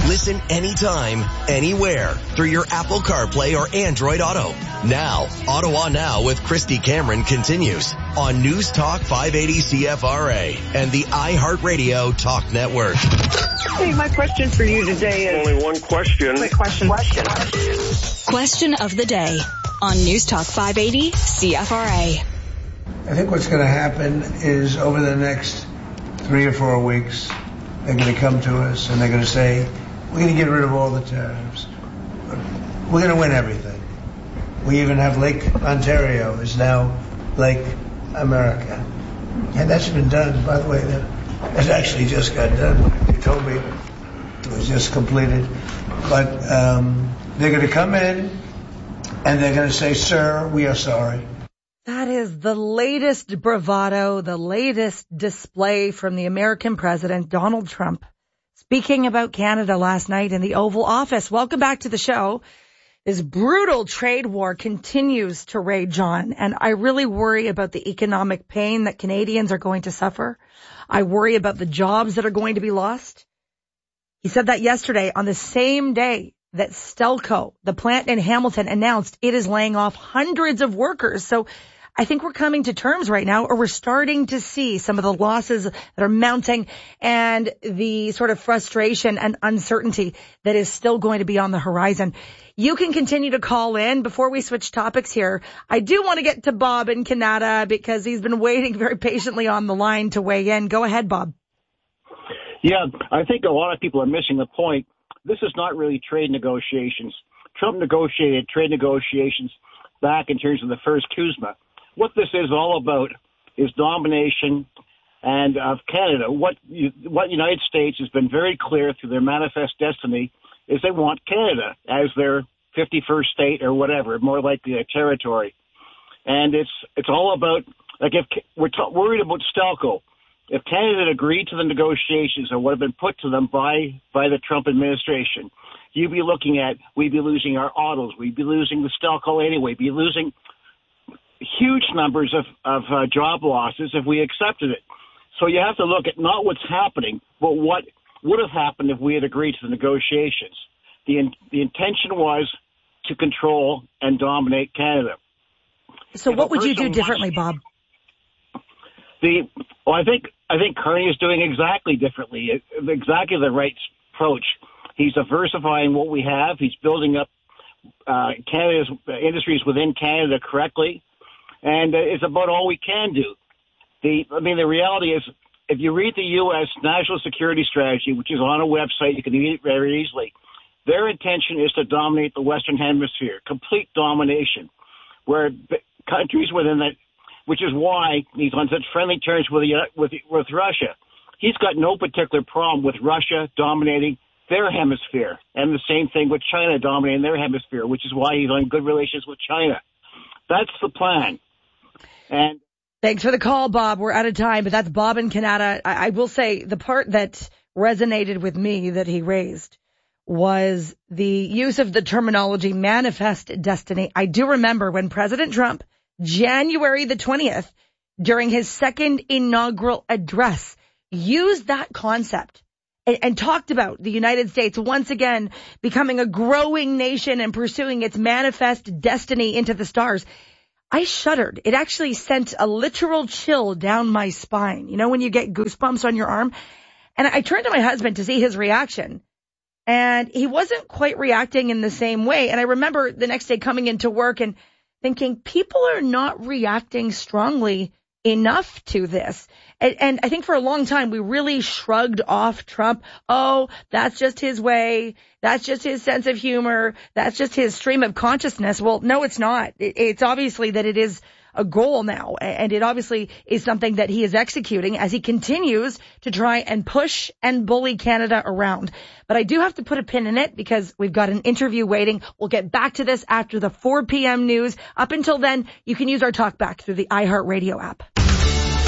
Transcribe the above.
Listen anytime, anywhere through your Apple CarPlay or Android Auto. Now, Ottawa Now with Christy Cameron continues on News Talk 580 CFRA and the iHeartRadio Talk Network. Hey, my question for you today is... Only one question. Question of the day on News Talk 580 CFRA. I think what's going to happen is over the next 3 or 4 weeks, they're going to come to us and they're going to say, we're going to get rid of all the tariffs. We're going to win everything. We even have Lake Ontario is now Lake America. And that's been done, by the way. It actually just got done. They told me it was just completed. But they're going to come in and they're going to say, sir, we are sorry. That is the latest bravado, the latest display from the American president, Donald Trump, speaking about Canada last night in the Oval Office. Welcome back to the show. This brutal trade war continues to rage on, and I really worry about the economic pain that Canadians are going to suffer. I worry about the jobs that are going to be lost. He said that yesterday on the same day that Stelco, the plant in Hamilton, announced it is laying off hundreds of workers. So I think we're coming to terms right now, or we're starting to see some of the losses that are mounting and the sort of frustration and uncertainty that is still going to be on the horizon. You can continue to call in. Before we switch topics here, I do want to get to Bob in Canada because he's been waiting very patiently on the line to weigh in. Go ahead, Bob. Yeah, I think a lot of people are missing the point. This is not really trade negotiations. Trump negotiated trade negotiations back in terms of the first CUSMA. What this is all about is domination and of Canada. What United States has been very clear through their manifest destiny is they want Canada as their 51st state or whatever, more likely a territory. And it's all about, like, if we're worried about Stelco, if Canada had agreed to the negotiations or what have been put to them by the Trump administration, you'd be looking at, we'd be losing our autos, we'd be losing the Stelco anyway, be losing huge numbers of job losses if we accepted it. So you have to look at not what's happening, but what would have happened if we had agreed to the negotiations. The intention was to control and dominate Canada. So what would you do differently, Bob? I think Carney is doing exactly differently, exactly the right approach. He's diversifying what we have. He's building up Canada's industries within Canada correctly. And it's about all we can do. The reality is, if you read the U.S. National Security Strategy, which is on a website, you can read it very easily, their intention is to dominate the Western Hemisphere, complete domination, where countries within that, which is why he's on such friendly terms with Russia. He's got no particular problem with Russia dominating their hemisphere, and the same thing with China dominating their hemisphere, which is why he's on good relations with China. That's the plan. And thanks for the call, Bob. We're out of time, but that's Bob in Canada. I will say the part that resonated with me that he raised was the use of the terminology manifest destiny. I do remember when President Trump, January the 20th, during his second inaugural address, used that concept and talked about the United States once again becoming a growing nation and pursuing its manifest destiny into the stars. I shuddered. It actually sent a literal chill down my spine. You know, when you get goosebumps on your arm? And I turned to my husband to see his reaction. And he wasn't quite reacting in the same way. And I remember the next day coming into work and thinking, people are not reacting strongly enough to this. And I think for a long time, we really shrugged off Trump. Oh, that's just his way. That's just his sense of humor. That's just his stream of consciousness. Well, no, it's not. It's obviously that it is a goal now. And it obviously is something that he is executing as he continues to try and push and bully Canada around. But I do have to put a pin in it because we've got an interview waiting. We'll get back to this after the 4 p.m. news. Up until then, you can use our talk back through the iHeartRadio app.